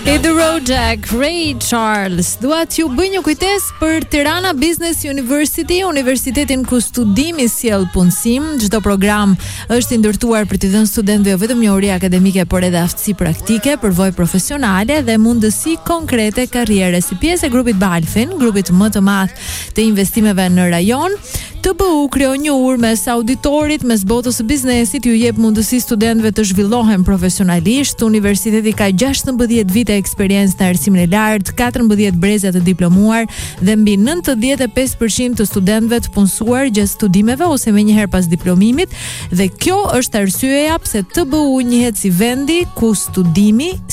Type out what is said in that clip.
The Road Jack, Ray Charles. Dua t'ju bëj një kujtes për Tirana Business University, universitetin ku studimi sjell punësim. Çdo program është i ndërtuar për t'i dhënë studentëve jo vetëm njohuri akademike, por edhe aftësi praktike, përvojë profesionale dhe mundësi konkrete karriere. Si pjesë e grupit Balfin, grupit më të madh të investimeve në rajon, TBU krijon një urë mes auditorit, mes botës së biznesit, ju jep mundësi studentëve të zhvillohen profesionalisht. Universiteti ka 16 vite eksperiencë në arsimin e lartë, 14 breza të diplomuar dhe mbi 95% të studentëve të punësuar gjatë studimeve ose menjëherë pas diplomimit, dhe kjo është arsyeja pse TBU njihet si vendi ku studimi